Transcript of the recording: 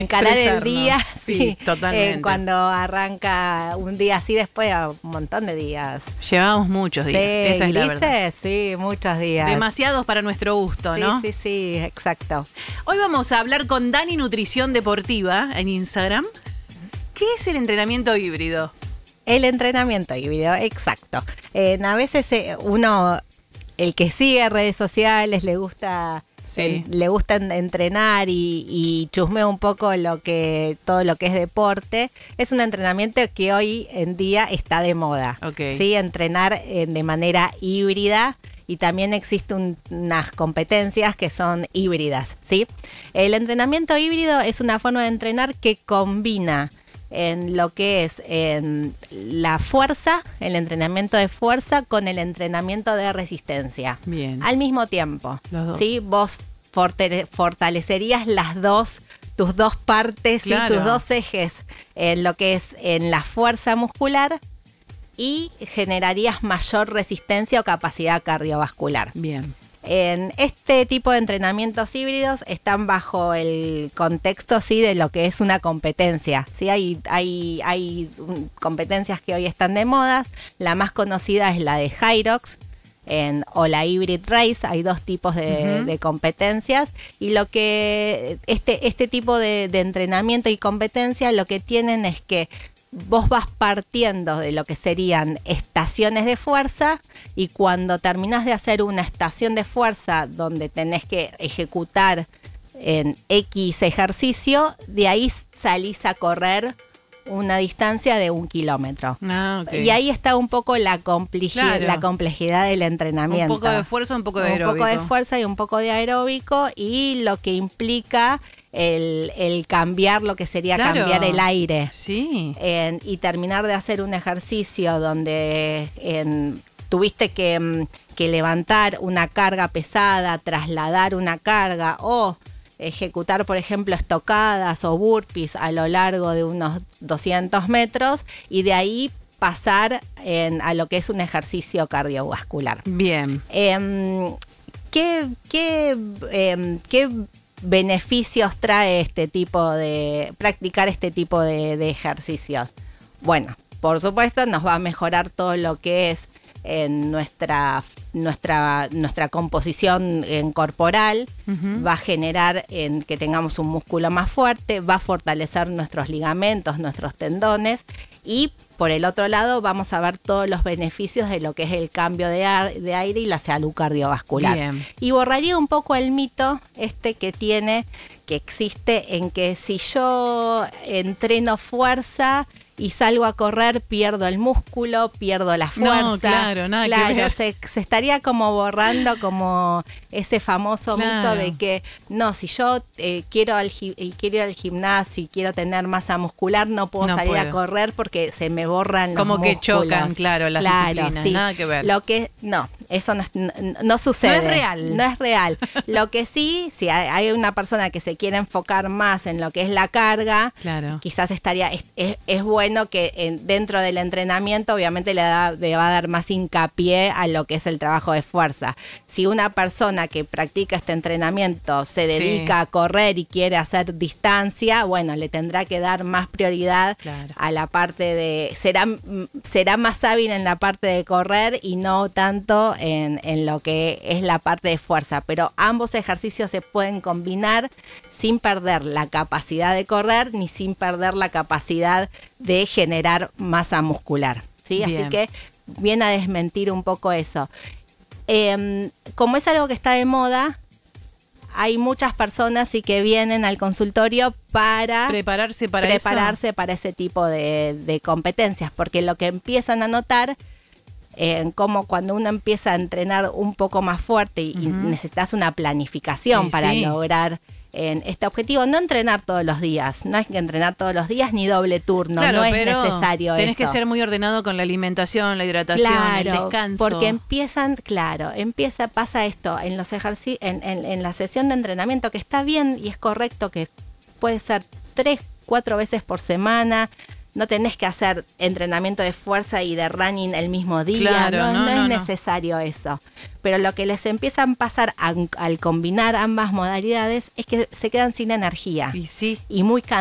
encarar el día, sí, totalmente. Cuando arranca un día así después de un montón de días. Llevamos muchos días, esa es la verdad. Sí, muchos días. Demasiados para nuestro gusto, ¿no? Sí, exacto. Hoy vamos a hablar con Dani Nutrición Deportiva en Instagram. ¿Qué es el entrenamiento híbrido? El entrenamiento híbrido, exacto. A veces uno, el que sigue redes sociales, le gusta entrenar y chusmea un poco todo lo que es deporte. Es un entrenamiento que hoy en día está de moda. Okay. ¿Sí? Entrenar de manera híbrida. Y también existen unas competencias que son híbridas, ¿sí? El entrenamiento híbrido es una forma de entrenar que combina en lo que es la fuerza, el entrenamiento de fuerza con el entrenamiento de resistencia. Bien. Al mismo tiempo. Los dos. ¿Sí? Vos fortalecerías tus dos partes, claro. ¿sí? Tus dos ejes en lo que es en la fuerza muscular y generarías mayor resistencia o capacidad cardiovascular. Bien. En este tipo de entrenamientos híbridos están bajo el contexto, sí, de lo que es una competencia. Sí, hay competencias que hoy están de moda. La más conocida es la de Hyrox o la Hybrid Race. Hay dos tipos de competencias y lo que este tipo de entrenamiento y competencia lo que tienen es que vos vas partiendo de lo que serían estaciones de fuerza y cuando terminás de hacer una estación de fuerza donde tenés que ejecutar en X ejercicio, de ahí salís a correr una distancia de 1 kilómetro. Okay. Y ahí está un poco la complejidad del entrenamiento. Un poco de fuerza, un poco de aeróbico. Un poco de fuerza y un poco de aeróbico y lo que implica el cambiar lo que sería cambiar el aire. Sí. Y terminar de hacer un ejercicio donde tuviste que levantar una carga pesada, trasladar una carga o ejecutar, por ejemplo, estocadas o burpees a lo largo de unos 200 metros y de ahí pasar a lo que es un ejercicio cardiovascular. Bien. ¿Qué beneficios trae practicar este tipo de ejercicios? Bueno, por supuesto nos va a mejorar todo lo que es nuestra composición corporal, va a generar que tengamos un músculo más fuerte, va a fortalecer nuestros ligamentos, nuestros tendones y por el otro lado vamos a ver todos los beneficios de lo que es el cambio de aire y la salud cardiovascular. Bien. Y borraría un poco el mito que existe en que si yo entreno fuerza y salgo a correr, pierdo el músculo, pierdo la fuerza. No, claro, nada que ver. Se estaría como borrando como ese famoso mito de que no, si yo quiero ir al gimnasio y quiero tener masa muscular, no puedo salir a correr porque se me borran los músculos. Como que chocan, las disciplinas, sí. Nada que ver. Eso no sucede. No es real. No es real. Lo que sí, si hay una persona que se quiere enfocar más en lo que es la carga, quizás es bueno que dentro del entrenamiento obviamente le va a dar más hincapié a lo que es el trabajo de fuerza. Si una persona que practica este entrenamiento se dedica a correr y quiere hacer distancia, bueno, le tendrá que dar más prioridad a la parte será más hábil en la parte de correr y no tanto en lo que es la parte de fuerza, pero ambos ejercicios se pueden combinar sin perder la capacidad de correr ni sin perder la capacidad de generar masa muscular, ¿sí? Así que viene a desmentir un poco eso. Como es algo que está de moda, hay muchas personas que vienen al consultorio para prepararse para ese tipo de competencias, porque lo que empiezan a notar como cuando uno empieza a entrenar un poco más fuerte y necesitas una planificación para lograr este objetivo, no entrenar todos los días, no hay que entrenar todos los días ni doble turno, no es necesario tenés que ser muy ordenado con la alimentación, la hidratación, el descanso. Porque pasa esto en los ejercicios, en la sesión de entrenamiento, que está bien y es correcto que puede ser 3-4 veces por semana, no tenés que hacer entrenamiento de fuerza y de running el mismo día, Claro, no es necesario eso. Pero lo que les empieza a pasar al combinar ambas modalidades es que se quedan sin energía Y sí. y muy